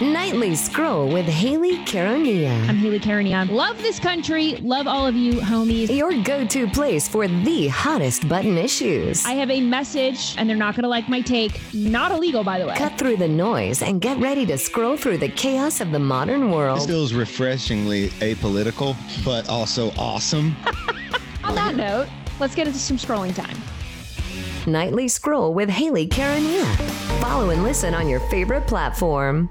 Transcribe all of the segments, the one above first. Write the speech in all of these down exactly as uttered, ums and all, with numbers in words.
Nightly Scroll with Haley Caronia. I'm Haley Caronia. Love this country. Love all of you homies. Your go-to place for the hottest button issues. I have a message, and they're not going to like my take. Not illegal, by the way. Cut through the noise and get ready to scroll through the chaos of the modern world. This feels refreshingly apolitical, but also awesome. On that note, let's get into some scrolling time. Nightly Scroll with Haley Caronia. Follow and listen on your favorite platform.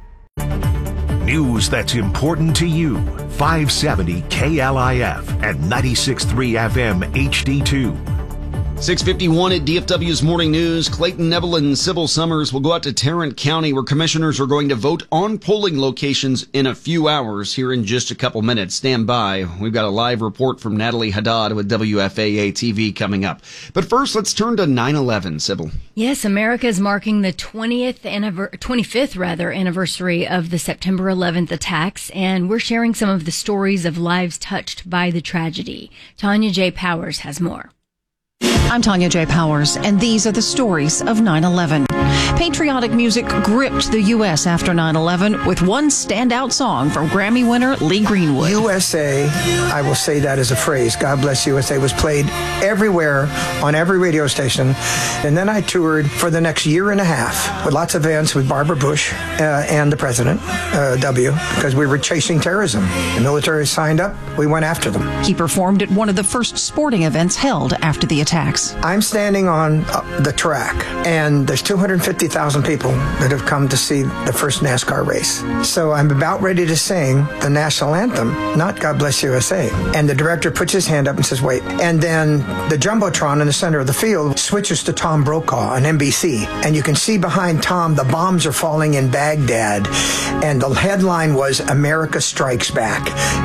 News that's important to you. five seventy K L I F and ninety-six point three F M H D two. six fifty-one at D F W's Morning News. Clayton Neville and Sybil Summers will go out to Tarrant County, where commissioners are going to vote on polling locations in a few hours. Here in just a couple minutes. Stand by. We've got a live report from Natalie Haddad with W F A A T V coming up. But first, let's turn to nine eleven, Sybil. Yes, America is marking the twentieth anniver- twenty-fifth rather anniversary of the September eleventh attacks, and we're sharing some of the stories of lives touched by the tragedy. Tanya J. Powers has more. I'm Tanya J. Powers, and these are the stories of nine eleven. Patriotic music gripped the U S after nine eleven with one standout song from Grammy winner Lee Greenwood. U S A, I will say that as a phrase, God Bless U S A, was played everywhere on every radio station. And then I toured for the next year and a half with lots of events with Barbara Bush uh, and the president, uh, W, because we were chasing terrorism. The military signed up, we went after them. He performed at one of the first sporting events held after the attacks. I'm standing on uh, the track, and there's two hundred fifty thousand people that have come to see the first NASCAR race. So I'm about ready to sing the national anthem, not God Bless U S A. And the director puts his hand up and says, wait. And then the Jumbotron in the center of the field switches to Tom Brokaw on N B C. And you can see behind Tom, the bombs are falling in Baghdad. And the headline was, America Strikes Back.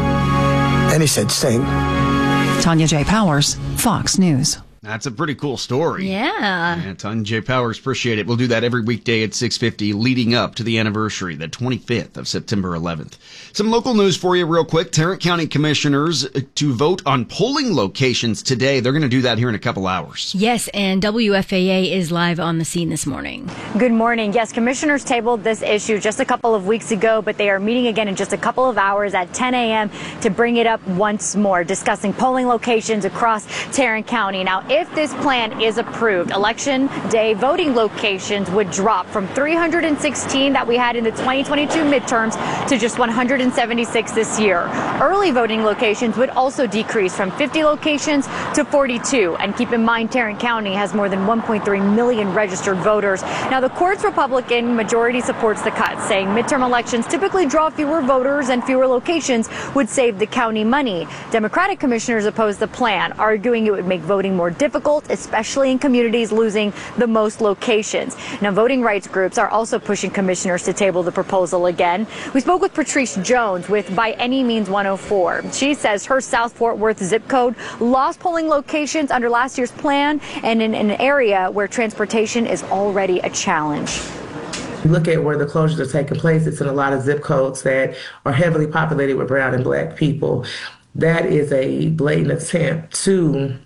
And he said, sing. Tanya J. Powers, Fox News. That's a pretty cool story. Yeah. yeah Tanya J. Powers, appreciate it. We'll do that every weekday at six fifty leading up to the anniversary, the twenty-fifth of September eleventh. Some local news for you real quick. Tarrant County commissioners to vote on polling locations today. They're going to do that here in a couple hours. Yes, and W F A A is live on the scene this morning. Good morning. Yes, commissioners tabled this issue just a couple of weeks ago, but they are meeting again in just a couple of hours at ten a.m. to bring it up once more, discussing polling locations across Tarrant County. Now, if this plan is approved, election day voting locations would drop from three hundred sixteen that we had in the twenty twenty-two midterms to just one hundred seventy-six this year. Early voting locations would also decrease from fifty locations to forty-two. And keep in mind, Tarrant County has more than one point three million registered voters. Now, the court's Republican majority supports the cut, saying midterm elections typically draw fewer voters and fewer locations would save the county money. Democratic commissioners oppose the plan, arguing it would make voting more difficult, especially in communities losing the most locations. Now, voting rights groups are also pushing commissioners to table the proposal again. We spoke with Patrice Jones with By Any Means one oh four. She says her South Fort Worth zip code lost polling locations under last year's plan and in an area where transportation is already a challenge. Look at where the closures are taking place. It's in a lot of zip codes that are heavily populated with brown and black people. That is a blatant attempt to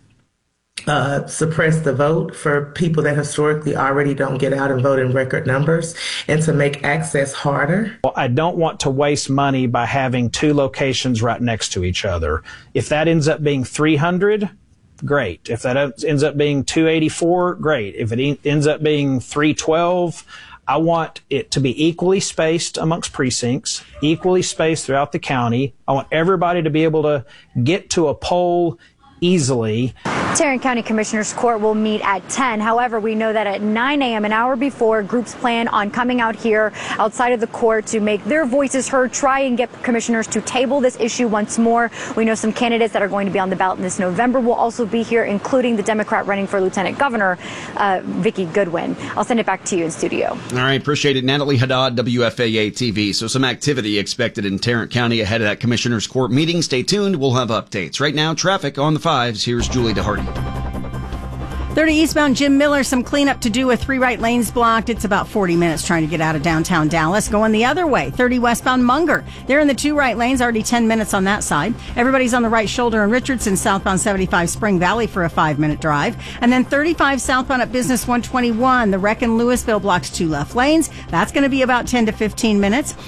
Uh, suppress the vote for people that historically already don't get out and vote in record numbers, and to make access harder. Well, I don't want to waste money by having two locations right next to each other. If that ends up being three hundred, great. If that ends up being two eighty-four, great. If it e- ends up being three twelve, I want it to be equally spaced amongst precincts, equally spaced throughout the county. I want everybody to be able to get to a poll easily. Tarrant County Commissioners Court will meet at ten. However, we know that at nine a.m., an hour before, groups plan on coming out here outside of the court to make their voices heard, try and get commissioners to table this issue once more. We know some candidates that are going to be on the ballot this November will also be here, including the Democrat running for Lieutenant Governor, uh, Vicki Goodwin. I'll send it back to you in studio. All right, appreciate it. Natalie Haddad, W F A A T V. So some activity expected in Tarrant County ahead of that Commissioners Court meeting. Stay tuned. We'll have updates. Right now, traffic on the fives. Here's Julie DeHardy. thirty eastbound Jim Miller, some cleanup to do with three right lanes blocked. It's about forty minutes trying to get out of downtown Dallas. Going the other way, thirty westbound Munger. They're in the two right lanes, already ten minutes on that side. Everybody's on the right shoulder in Richardson, southbound seventy-five Spring Valley for a five-minute drive. And then thirty-five southbound at Business one twenty-one. The wreck in Louisville blocks two left lanes. That's going to be about ten to fifteen minutes.